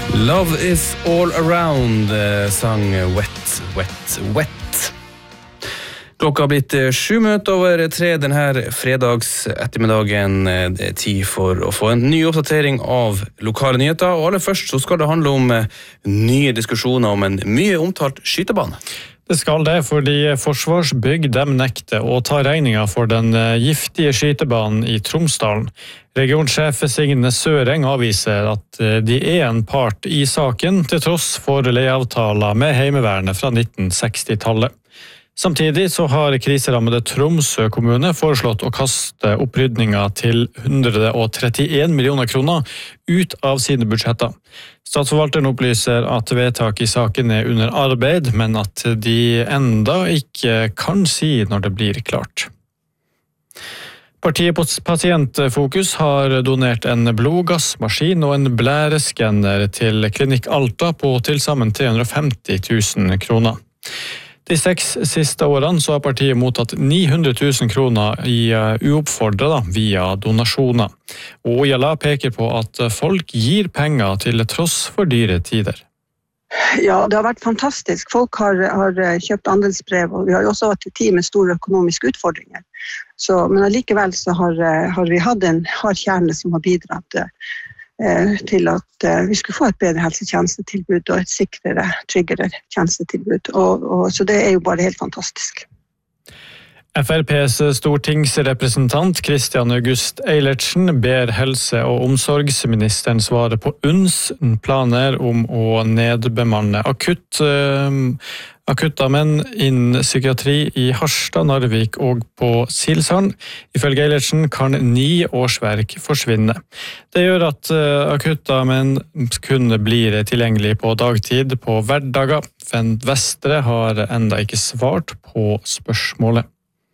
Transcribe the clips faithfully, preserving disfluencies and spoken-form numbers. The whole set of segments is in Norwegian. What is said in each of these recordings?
Love is all around, sang Wet, Wet, Wet. Klokka har blitt sju minutter over tre denne fredags ettermiddagen. Det er tid for å få en ny oppdatering av lokale nyheter, og aller først så skal det handle om nye diskusjoner om en mye omtalt skytebane. Det skal det, fordi Forsvarsbygg de nekter å ta regninga for den giftige skytebanen i Tromsdalen. Regionsjef Signe Søreng avviser at de er en part i saken, til tross for leieavtaler med Heimevernet fra nitten seksti-tallet. Samtidig så har kriserammede Tromsø kommune foreslått å kaste opprydninga til hundre og trettien millioner kroner ut av sine budsjetter. Statsforvalteren opplyser at vedtak i saken er under arbeid, men at de enda ikke kan si når det blir klart. Partiet Pasientfokus har donert en blodgassmaskin og en blæreskanner til Klinikk Alta på tilsammen tre hundre og femti tusen kroner. De seks siste årene så har partiet mottatt ni hundre tusen kroner i uoppfordret via donasjoner. Og Ojala peker på at folk gir penger til tross for dyre tider. Ja, det har vært fantastisk. Folk har, har kjøpt andelsbrev, og vi har jo også hatt en tid med store økonomiske utfordringer. Så, men allikevel så har, har vi hatt en hard kjerne som har bidratt til at vi skulle få et bedre helsetjenestetilbud og et sikrere, tryggere tjenestetilbud. Og, og, så det er jo bare helt fantastisk. F R P's stortingsrepresentant Kristian August Eilertsen ber helse- og omsorgsministeren svare på U N S planer om å nedbemanne akutt, uh, akuttammen innen psykiatri i Harstad, Narvik og på Silsand. Ifølge Eilertsen kan ni årsverk forsvinne. Det gjør at uh, akuttammen kun blir tilgjengelig på dagtid på hverdager. Vestre har enda ikke svart på spørsmålet.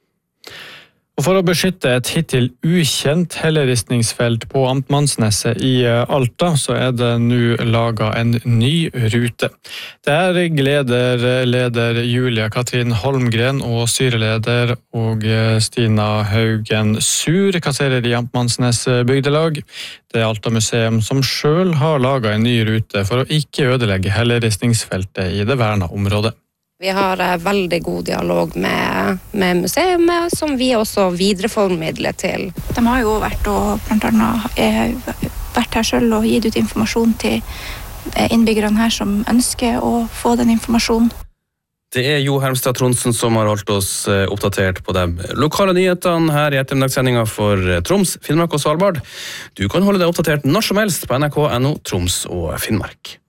Og for å beskytte et hittil ukjent helleristningsfelt på Amtmannsneset i Alta, så er det nå laget en ny rute. Der gleder leder Julia Katrin Holmgren og styreleder og Stina Haugen Sur kasserer i Amtmannsnes bygdelag. Det er Alta museum som selv har laget en ny rute for å ikke ødelegge helleristningsfeltet i det verna området. Vi har veldig god dialog med, med museet, som vi også videreformidler til. De har jo vært, og blant annet, eh, vært her selv og gitt ut informasjon til innbyggerne her som ønsker å få den informasjonen. Det er Jo Hermstad Tronsen som har holdt oss oppdatert på de lokale nyhetene her i ettermiddagssendinga for Troms, Finnmark og Svalbard. Du kan holde deg oppdatert når som helst på N R K punktum no Troms og Finnmark.